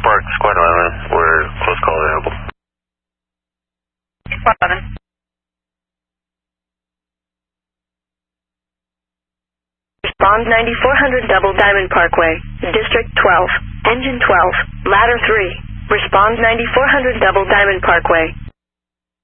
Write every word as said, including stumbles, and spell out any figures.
Park, Squad eleven. We're close call available. Squad eleven. Respond ninety-four hundred Double Diamond Parkway, District twelve, Engine twelve, Ladder three. Respond ninety-four hundred Double Diamond Parkway.